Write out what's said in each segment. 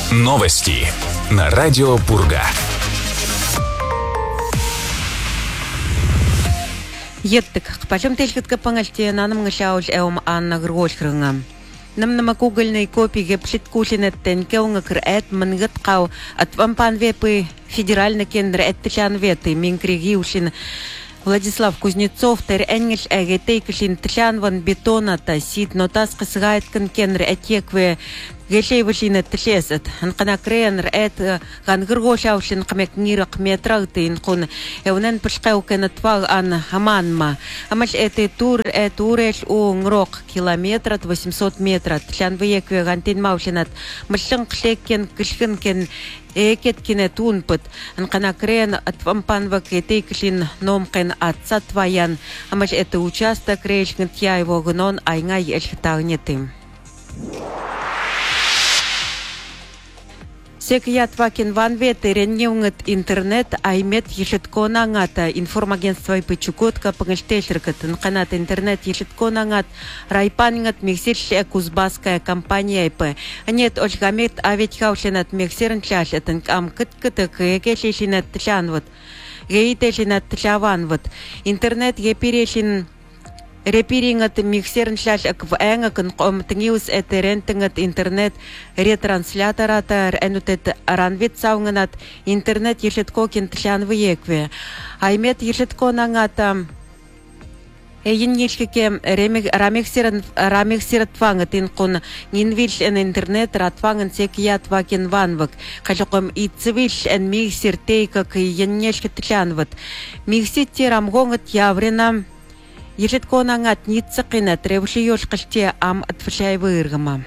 Новости на радио Пурга. Еттик, пачам телхитка пангалти наным гышаул эум анна гргошхрынгам. Намнама Google-ный копиге пшиткушинеттен кеунгакр эт мангатқау атвампан вепы федеральный кендр эттичан веты минкригиушин Владислав Кузнецов тер энгеш эгетейкшин тчанван бетоната сид нотас кысгайткан кендр этекве гешейвшин эттишесет. Анкана кренер эт гангыргошаушин кмекнирак метрагтын кун эвнен пшкау кенатвал ан хаманма. Амаш эти туреш у ngрок километрат 800 метрат. Тчан векве гантин маушинат мышлын кшеккен кышкынкен экеткине тунпыт. Анкана крен атвампанва кетейкшин номкен отца твоян. Амаш это участок речкнет я его гнон айнгай эльхтагнетым. Секият вакин ван ветереннеунгет интернет аймет ешетконангата информагентство пычукотка пангштешеркат нканат интернет ешетконангат райпанингат мексирше кузбасская компания п нет ольгамет аветхаушенат мексернчашетен кам кыткытык екешешинат тчанват гейтешинат тчаванват интернет еперешин Репирингат миксерншлаш аквэнгакн комтнгиус этерентнгат интернет ретрансляторатар энутет аранвит саунгнат интернет ешеткокин тчанвы екве. Аймет ешетконангата эйннишкеке рамексерат инкун нинвиш эн интернет ратванган секият вакин ванвак. Кашоком ицвиш эн миксер тейкак эйннишке тчанват. Миксити рамгонгат яврена Ешетконангат ниццакина тревшиёш каште ам атфшай выргама.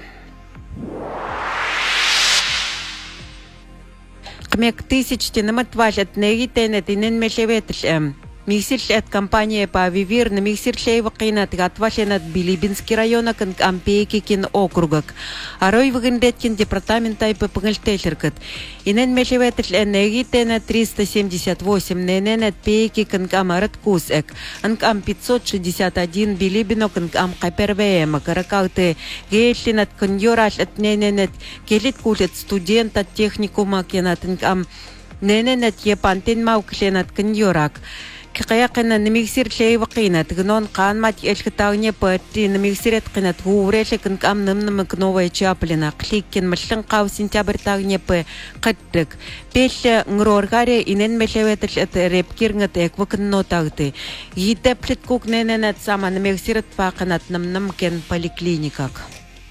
Кмек тысячти наматвашат негитенет инен мешеветш Миксирш от компании по Вивир на миксиршей вакинат гатвашенат Билибинский район кан Ампейкин округак. Арой вагендеткин департамент тайпы пангштешеркат. Инен мешеветш негитена 378 ненет пейки кан камарат кусек. Анкам 561 Билибино кан кам капервеема каракауте гейшлинат коньораш от ненет келит кушет студент от техникума кенат анкам ненет епантин маукшенат коньорак. Каяқина намиксир шейвақина тгнон қанмат ешкатауне патти намиксирет қинат гурешекин кам намнамак новая чаплина кликкен машлын қау сентябрь тагне п қаттык пеше ngроргаре инен мешеветш эт репкирнгат эквакно тагты гитеплет кукнененат сама намиксирет пақинат намнамкен поликлиникак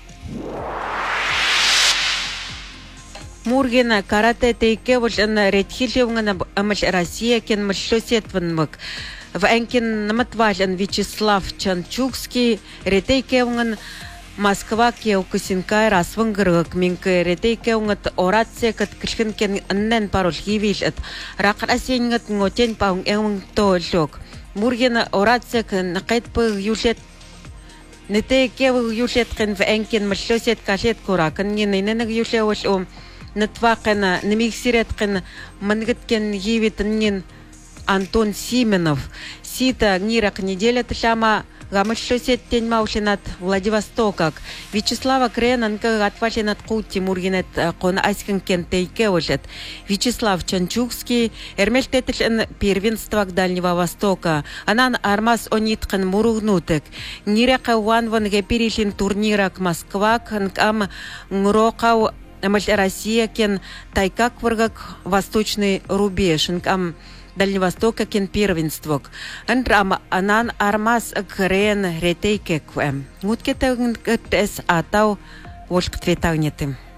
Мургина карате тейкевш на редхилевнгана амаш Россия кен машлосетванмак. В энкин наматважан Вячеслав Чанчукский ретейкевнган Москва кеукасинкай расвангыргак минка ретейкевнгат орацекат кышкынкен аннен парош хивишат рақрасенгат ngотен паун эвнг тоолок. Мургина орацек накайтпы юшет нетейкев юшет кен в энкин машлосет кашет куракан ниненег юшевш Натвакена намиксиреткин мангаткен евитнин Антон Сименов. Сита нирак неделя тшама гамышосеттен маушинат Владивостокак. Вячеслава Кренанка отвашинат кути мургинет кон айскин кентейкеошет. Вячеслав Чанчукский эрмельтетшен первенствак Дальнего Востока. Анан армас ониткан муругнутек. Нирака ванван геперишин турнирак Москвак анкам ngрокау Россия кен тайкак варгак восточный рубеж, ам Дальневостока кен первенствок. Анан армас крен ретейкеквем. Гуткетен кэс атау волшктветагнетым.